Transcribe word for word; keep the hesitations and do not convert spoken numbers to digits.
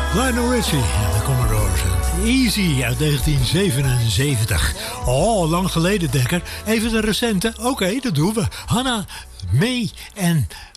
Lionel Richie en de Commodores. Easy uit negentien zevenenzeventig. Oh, lang geleden, Dekker. Even de recente. Oké, okay, dat doen we. Hannah, May en